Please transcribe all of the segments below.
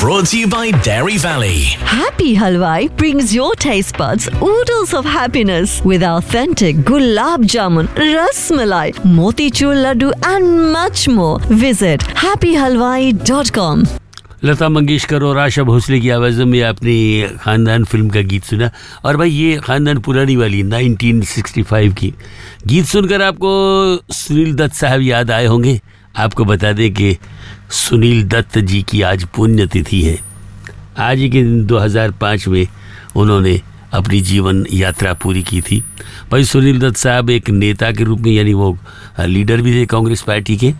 Brought to you by Dairy Valley. Happy Halwai brings your taste buds oodles of happiness with authentic gulab jamun, ras malai, motichur laddu and much more. Visit happyhalwai.com. Lata Mangeshkar और आशा भोसले की आवाज़ में आपने ख़ानदान film का गीत सुना। और भाई ये ख़ानदान पुरानी वाली 1965 की गीत सुनकर आपको सुनील दत्त साहब याद आए होंगे। आपको बता दें कि सुनील दत्त जी की आज पुण्यतिथि है। आज ही के दिन 2005 में उन्होंने अपनी जीवन यात्रा पूरी की थी। भाई सुनील दत्त साहब एक नेता के रूप में, यानी वो लीडर भी थे कांग्रेस पार्टी के,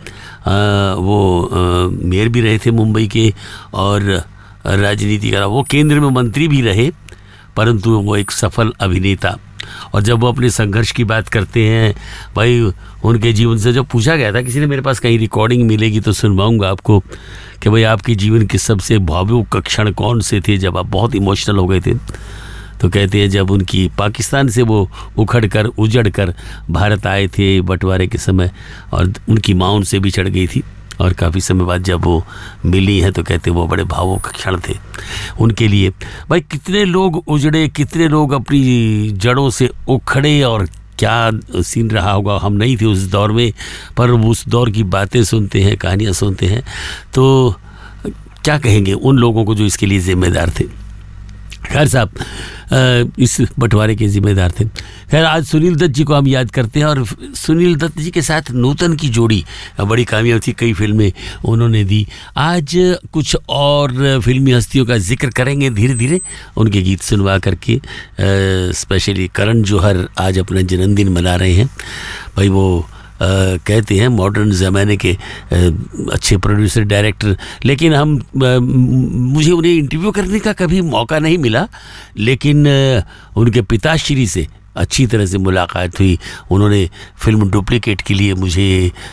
वो मेयर भी रहे थे मुंबई के, और राजनीति का वो केंद्र में मंत्री भी रहे, परंतु वो एक सफल अभिनेता। और जब वो अपने संघर्ष की बात करते हैं, भाई उनके जीवन से जब पूछा गया था, किसी ने मेरे पास कहीं रिकॉर्डिंग मिलेगी तो सुनवाऊंगा आपको, कि भाई आपके जीवन के सबसे भावुक क्षण कौन से थे जब आप बहुत इमोशनल हो गए थे, तो कहते हैं जब उनकी पाकिस्तान से वो उजड़ कर भारत आए थे बंटवारे के समय, और उनकी माँ उनसे बिछड़ गई थी, और काफ़ी समय बाद जब वो मिली हैं तो कहते हैं वो बड़े भावुक क्षण थे उनके लिए। भाई कितने लोग उजड़े, कितने लोग अपनी जड़ों से उखड़े, और क्या सीन रहा होगा। हम नहीं थे उस दौर में, पर उस दौर की बातें सुनते हैं, कहानियाँ सुनते हैं, तो क्या कहेंगे उन लोगों को जो इसके लिए ज़िम्मेदार थे। खैर साहब, इस बंटवारे के जिम्मेदार थे। खैर आज सुनील दत्त जी को हम याद करते हैं, और सुनील दत्त जी के साथ नूतन की जोड़ी बड़ी कामयाब थी, कई फिल्में उन्होंने दी। आज कुछ और फिल्मी हस्तियों का जिक्र करेंगे धीरे धीरे, उनके गीत सुनवा करके। स्पेशली करण जौहर आज अपना जन्मदिन मना रहे हैं। भाई वो कहते हैं मॉडर्न ज़माने के अच्छे प्रोड्यूसर डायरेक्टर, लेकिन मुझे उन्हें इंटरव्यू करने का कभी मौका नहीं मिला, लेकिन उनके पिताश्री से अच्छी तरह से मुलाकात हुई। उन्होंने फिल्म डुप्लीकेट के लिए मुझे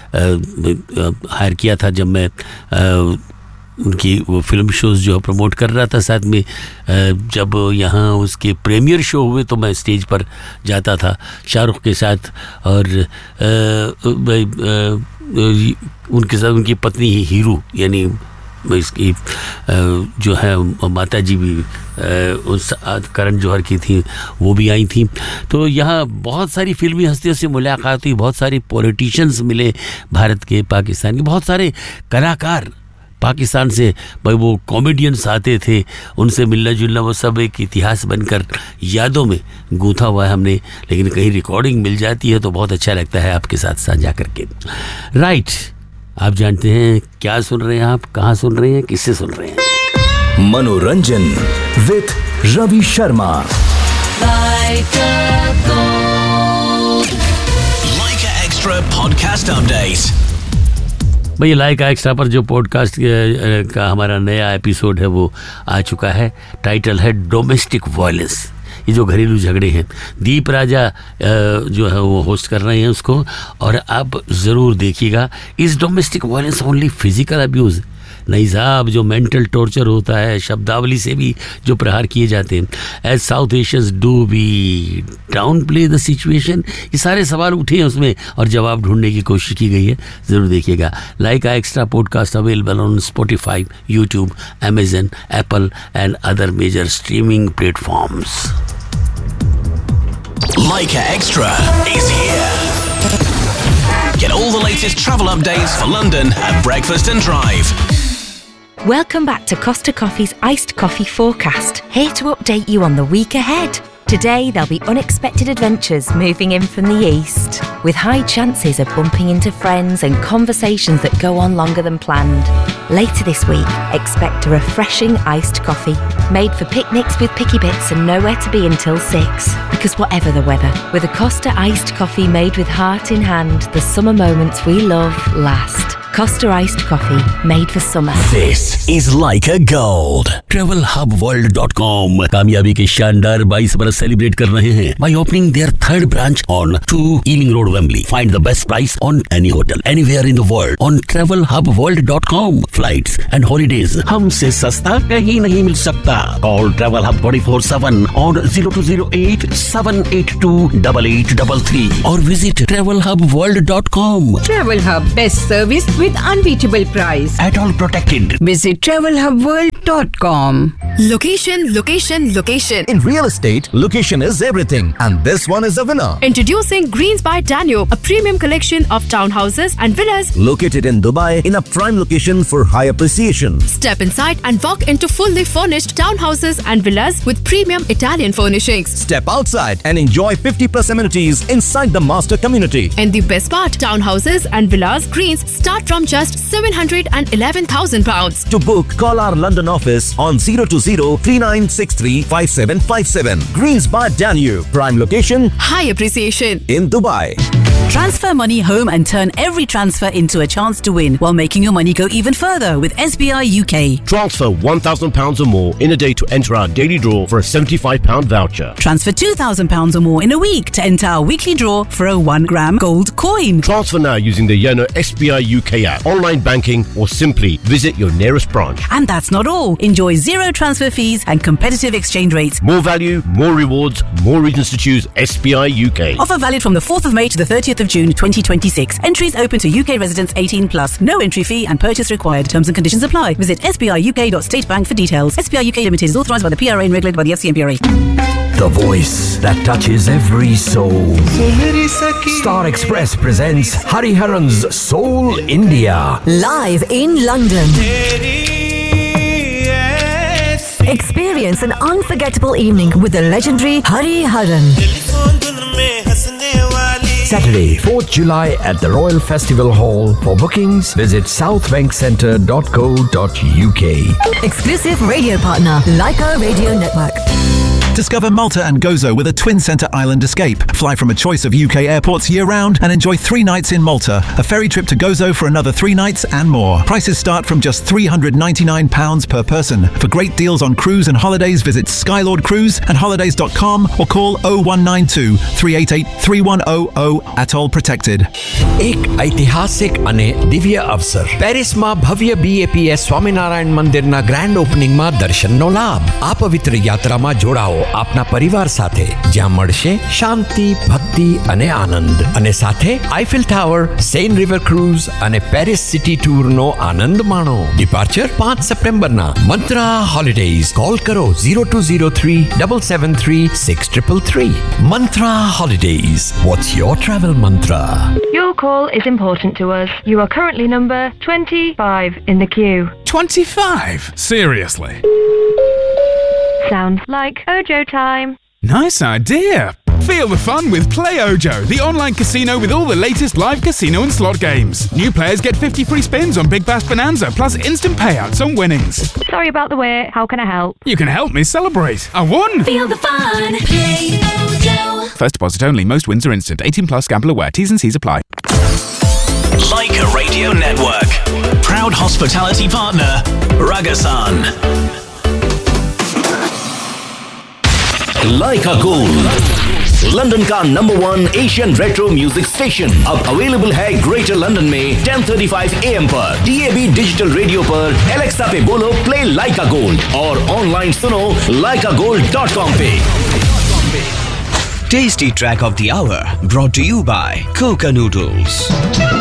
हायर किया था, जब मैं उनकी वो फिल्म शोज़ जो प्रमोट कर रहा था साथ में। जब यहाँ उसके प्रीमियर शो हुए तो मैं स्टेज पर जाता था शाहरुख के साथ, और उनके साथ उनकी पत्नी हीरू, यानी इसकी जो है माता जी भी उस करण जौहर की थी, वो भी आई थी। तो यहाँ बहुत सारी फिल्मी हस्तियों से मुलाकात हुई, बहुत सारे पॉलिटिशियंस मिले भारत के, पाकिस्तान के, बहुत सारे कलाकार पाकिस्तान से। भाई वो कॉमेडियंस आते थे, उनसे मिलना जुलना वो सब एक इतिहास बनकर यादों में गूंथा हुआ है हमने। लेकिन कहीं रिकॉर्डिंग मिल जाती है तो बहुत अच्छा लगता है आपके साथ साझा करके। राइट, आप जानते हैं क्या सुन रहे हैं, आप कहाँ सुन रहे हैं, किससे सुन रहे हैं? मनोरंजन with Ravi Sharma. Lyca extra podcast update. भाई लाइका एक्स्ट्रा पर जो पॉडकास्ट का हमारा नया एपिसोड है वो आ चुका है। टाइटल है डोमेस्टिक वायलेंस। ये जो घरेलू झगड़े हैं, दीप राजा जो है वो होस्ट कर रहे हैं उसको, और आप ज़रूर देखिएगा। इस domestic violence only physical abuse नहीं साहब, जो मेंटल टॉर्चर होता है, शब्दावली से भी जो प्रहार किए जाते हैं। As south Asians do we down play the situation, ये सारे सवाल उठे हैं उसमें और जवाब ढूंढने की कोशिश की गई है। ज़रूर देखिएगा। लाइका extra podcast available on Spotify, YouTube, Amazon, Apple and other major streaming platforms. Laika Extra is here. Get all the latest travel updates for London at breakfast and drive. Welcome back to Costa Coffee's Iced Coffee Forecast, here to update you on the week ahead. Today, there'll be unexpected adventures moving in from the east, with high chances of bumping into friends and conversations that go on longer than planned. Later this week, expect a refreshing iced coffee, made for picnics with picky bits and nowhere to be until 6. Because whatever the weather, with a Costa iced coffee made with heart in hand, the summer moments we love last. Costa iced coffee, made for summer. This is Laika Gold. TravelHubWorld.com कामयाबी के शानदार 22 बरस celebrate कर रहे हैं by opening their third branch on 2 Ealing Road, Wembley. Find the best price on any hotel anywhere in the world on TravelHubWorld.com. Flights and holidays हमसे सस्ता कहीं नहीं मिल सकता. Call Travel Hub 24/7 on 0208 782 8833 or visit TravelHubWorld.com. Travel Hub, best service with unbeatable price. At all protected. Visit travelhubworld.com. Location, location, location. In real estate, location is everything, and this one is the winner. Introducing Greens by Danube, a premium collection of townhouses and villas Located in Dubai in a prime location for high appreciation. Step inside and walk into fully furnished townhouses and villas with premium Italian furnishings. Step outside and enjoy 50+ amenities inside the master community. And the best part, townhouses and villas Greens start from just £711,000. To book, call our London office on 020-3963-5757. Greens by Danube, prime location, High appreciation. in Dubai. Transfer money home and turn every transfer into a chance to win while making your money go even further with SBI UK. Transfer £1,000 or more in a day to enter our daily draw for a £75 voucher. Transfer £2,000 or more in a week to enter our weekly draw for a 1 gram gold coin. Transfer now using the Yono SBI UK app, online banking, or simply visit your nearest branch. And that's not all. Enjoy zero transfer fees and competitive exchange rates. More value, more rewards, more reasons to choose SBI UK. Offer valid from the 4th of May to the 30th of June 2026. Entries open to UK residents 18+. No entry fee and purchase required. Terms and conditions apply. Visit sbiuk.statebank for details. SBI UK Limited is authorised by the PRA and regulated by the FCMPRA. The voice that touches every soul. Star Express presents Hariharan's Soul India. Live in London. Experience an unforgettable evening with the legendary Hariharan. Saturday, 4th July at the Royal Festival Hall. For bookings, visit southbankcentre.co.uk. Exclusive radio partner, Leica Radio Network. Discover Malta and Gozo with a Twin Centre Island escape. Fly from a choice of UK airports year-round and enjoy 3 nights in Malta. A ferry trip to Gozo for another 3 nights and more. Prices start from just £399 per person. For great deals on cruise and holidays, visit Skylord Cruise and holidays.com or call 0192 388 3100. Atoll protected. एक ऐतिहासिक અને દિવ્ય અવસર પેરિસમાં ભવ્ય BAPS Swaminarayan મંદિરના grand ઓપનિંગમાં દર્શનનો લાભ. આ પવિત્ર યાત્રામાં જોડાઓ આપના પરિવાર સાથે, જ્યાં મળશે શાંતિ, ભક્તિ અને આનંદ. અને સાથે Eiffel tower, Sen river cruise અને પેરિસ સિટી ટૂરનો આનંદ માણો. ડિપાર્ચર 5 સપ્ટેમ્બરના. મંત્રા હોલિડેઝ. કોલ કરો 0203 773 6333. મંત્રા holidays. What's your travel mantra? Your call is important to us. You are currently number 25 in the queue. 25? Seriously? Sounds like Ojo time. Nice idea. Feel the fun with Play Ojo, the online casino with all the latest live casino and slot games. New players get 50 free spins on Big Bash Bonanza, plus instant payouts on winnings. Sorry about the wait. How can I help? You can help me celebrate. I won! Feel the fun. Play Ojo. First deposit only. Most wins are instant. 18 plus. Gamble aware. T's and C's apply. Leica Radio Network. Proud hospitality partner, Ragasan. Leica Gold, London का number 1 Asian retro music station अब available है greater London में 10:35 AM पर DAB digital radio पर Alexa पे बोलो play लाइका gold और online सुनो laikagold.com पे. Tasty track of the hour brought to you by Coca Noodles.